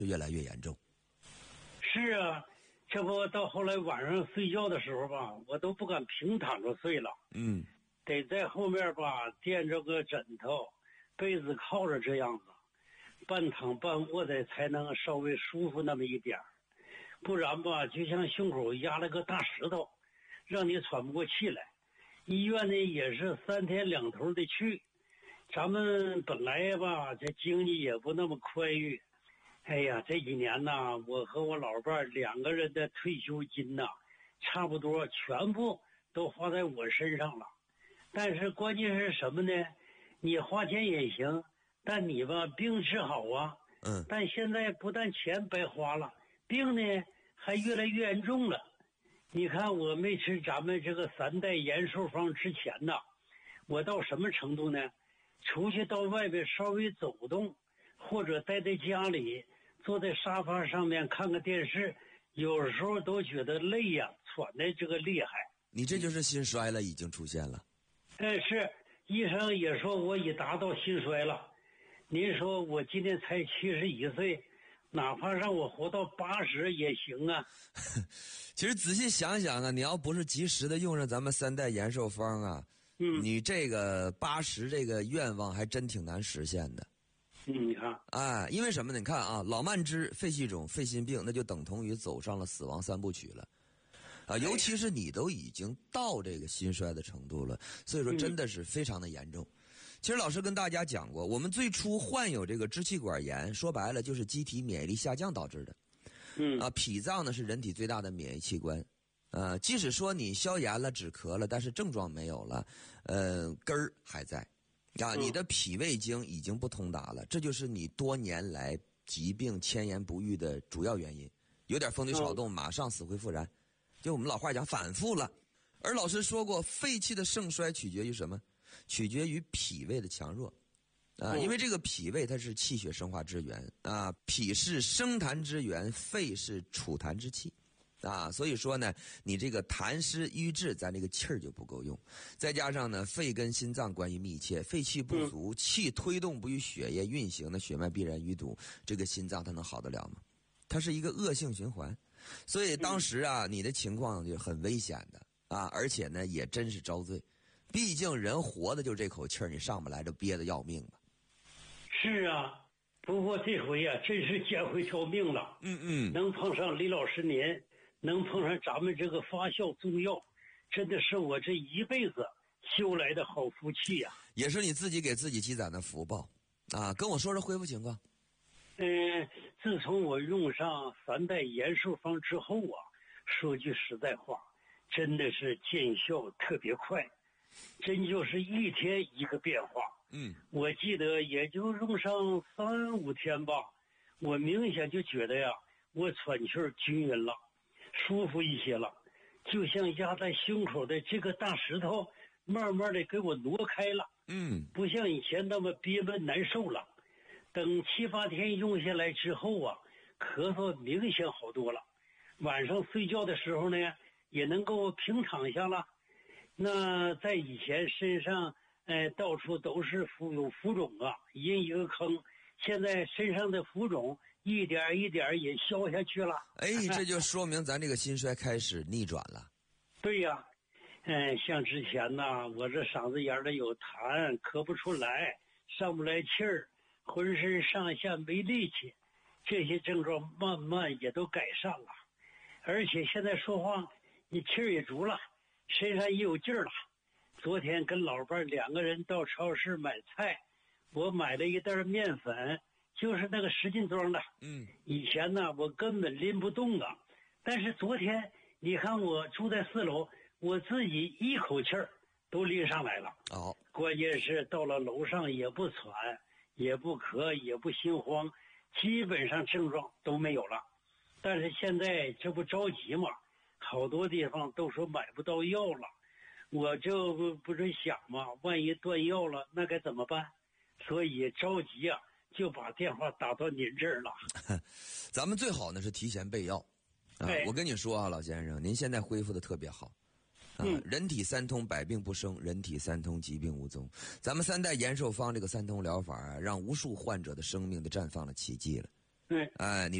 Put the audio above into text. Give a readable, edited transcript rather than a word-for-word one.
就越来越严重。 是啊，这不到后来晚上睡觉的时候吧，我都不敢平躺着睡了，得在后面吧垫着个枕头，被子靠着这样子，半躺半卧的才能稍微舒服那么一点，不然吧就像胸口压了个大石头，让你喘不过气来。医院呢也是3天2头的去，咱们本来吧这经济也不那么宽裕，哎呀，这几年呐，我和我老伴2个人的退休金呐，差不多全部都花在我身上了。但是关键是什么呢？你花钱也行，但你吧病治好啊。但现在不但钱白花了，病呢还越来越严重了。你看我没吃咱们这个3代延寿方之前呐，我到什么程度呢？出去到外边稍微走动，或者待在家里坐在沙发上面看个电视，有时候都觉得累呀，喘的这个厉害。 你这就是心衰了，已经出现了。 是，医生也说我已达到心衰了。您说我今年才71岁，哪怕让我活到80也行啊。 其实仔细想想啊，你要不是及时的用上咱们3代延寿方啊，你这个80这个愿望还真挺难实现的。 你看， 因为什么呢？你看啊，老慢支、肺气肿、肺心病，那就等同于走上了死亡3部曲了。尤其是你都已经到这个心衰的程度了，所以说真的是非常的严重。其实老师跟大家讲过，我们最初患有这个支气管炎，说白了就是机体免疫力下降导致的。脾脏呢是人体最大的免疫器官。即使说你消炎了、止咳了，但是症状没有了，根儿还在。你的脾胃经已经不通达了，这就是你多年来疾病迁延不愈的主要原因。有点风吹草动，马上死灰复燃。就我们老话讲反复了。而老师说过，肺气的盛衰取决于什么？取决于脾胃的强弱。因为这个脾胃它是气血生化之源脾是生痰之源，肺是储痰之器所以说呢，你这个痰湿瘀滞，咱这个气儿就不够用。再加上呢，肺跟心脏关系密切，肺气不足，气推动不与血液运行，那血脉必然淤堵，这个心脏它能好得了吗？它是一个恶性循环。所以当时你的情况就很危险的而且呢也真是遭罪。毕竟人活的就这口气儿，你上不来就憋得要命吧。 是啊，不过这回真是捡回条命了。能碰上李老师您，能碰上咱们这个发酵中药，真的是我这一辈子修来的好福气呀。 也是你自己给自己积攒的福报跟我说说恢复情况。 自从我用上3代延寿方之后说句实在话，真的是见效特别快，真就是一天一个变化。我记得也就用上3、5天吧，我明显就觉得我喘气儿均匀了，舒服一些了，就像压在胸口的这个大石头慢慢的给我挪开了。不像以前那么憋闷难受了。等7、8天用下来之后咳嗽明显好多了，晚上睡觉的时候呢也能够平躺下了。那在以前身上到处都是有浮肿阴一个坑，现在身上的浮肿一点一点也消下去了。 这就说明咱这个心衰开始逆转了。 对呀，像之前我这嗓子眼里有痰，咳不出来，上不来气儿，浑身上下没力气，这些症状慢慢也都改善了。而且现在说话你气儿也足了，身上也有劲儿了。昨天跟老伴2个人到超市买菜，我买了一袋面粉，就是那个10斤装的。以前我根本拎不动但是昨天你看我住在4楼，我自己一口气儿都拎上来了。关键是到了楼上也不喘，也不咳，也不心慌，基本上症状都没有了。但是现在这不着急嘛，好多地方都说买不到药了，我就不是想嘛，万一断药了那该怎么办？所以着急就把电话打到您这儿了。 咱们最好呢是提前备药我跟你说老先生，您现在恢复的特别好人体3通，百病不生；人体3通，疾病无踪。咱们3代延寿方这个3通疗法让无数患者的生命都绽放了奇迹了。 对， 哎，你。